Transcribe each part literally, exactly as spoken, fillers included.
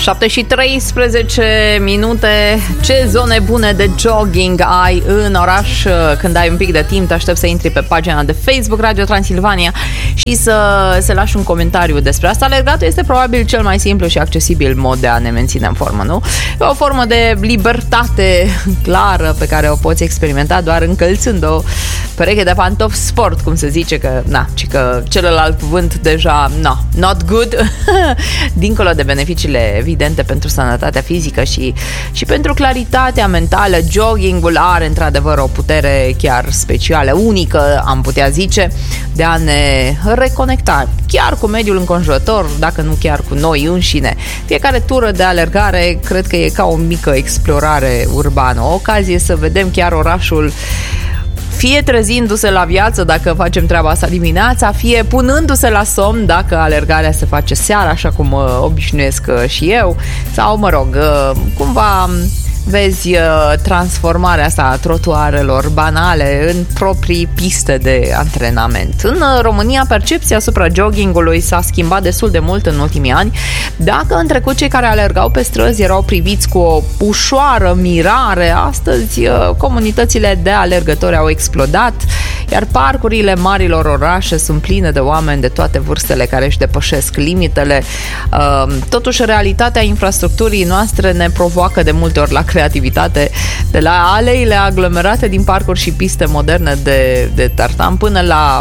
șapte și treisprezece minute. Ce zone bune de jogging ai în oraș? Când ai un pic de timp, te aștept să intri pe pagina de Facebook Radio Transilvania și să, să lași un comentariu despre asta. Alergatul este probabil cel mai simplu și accesibil mod de a ne menține în formă, nu? E o formă de libertate clară pe care o poți experimenta doar încălțând o pereche de pantofi sport, cum se zice, că, na, ci că celălalt cuvânt deja, no, not good. Dincolo de beneficiile evidente pentru sănătatea fizică și, și pentru claritatea mentală, joggingul are într-adevăr o putere chiar specială, unică, am putea zice, de a ne reconecta chiar cu mediul înconjurător, dacă nu chiar cu noi înșine. Fiecare tură de alergare cred că e ca o mică explorare urbană, o ocazie să vedem chiar orașul, fie trezindu-se la viață dacă facem treaba asta dimineața, fie punându-se la somn dacă alergarea se face seara, așa cum uh, obișnuiesc uh, și eu, sau, mă rog, uh, cumva vezi uh, transformarea asta a trotuarelor banale în proprii piste de antrenament. În uh, România, percepția asupra joggingului s-a schimbat destul de mult în ultimii ani. Dacă în trecut cei care alergau pe străzi erau priviți cu o ușoară mirare, astăzi uh, comunitățile de alergători au explodat, iar parcurile marilor orașe sunt pline de oameni de toate vârstele care își depășesc limitele. Uh, totuși, realitatea infrastructurii noastre ne provoacă de multe ori la creativitate, de la aleile aglomerate din parcuri și piste moderne de, de tartan până la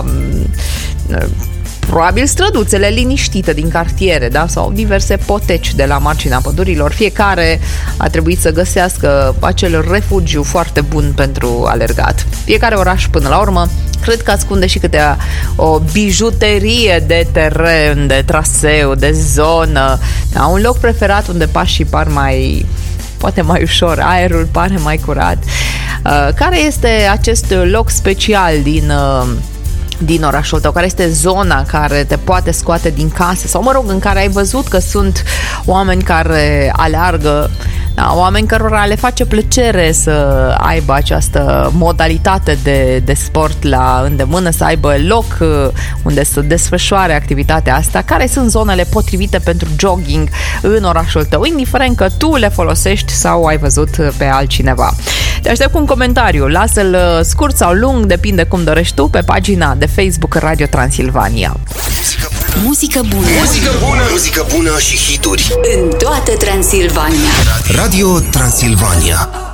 probabil străduțele liniștite din cartiere, da? Sau diverse poteci de la marginea pădurilor. Fiecare a trebuit să găsească acel refugiu foarte bun pentru alergat. Fiecare oraș, până la urmă, cred că ascunde și câte o bijuterie de teren, de traseu, de zonă, da? Un loc preferat unde pașii par mai poate mai ușor, aerul pare mai curat. Uh, care este acest loc special din, uh, din orașul tău? Care este zona care te poate scoate din casă? Sau, mă rog, în care ai văzut că sunt oameni care aleargă, da, oameni cărora le face plăcere să aibă această modalitate de, de sport la îndemână, să aibă loc unde să desfășoare activitatea asta. Care sunt zonele potrivite pentru jogging în orașul tău, indiferent că tu le folosești sau ai văzut pe altcineva? Te aștept cu un comentariu, lasă-l scurt sau lung, depinde cum dorești tu, pe pagina de Facebook Radio Transilvania. Muzică bună. Muzică bună. Muzică bună și hituri în toată Transilvania. Radio Transilvania.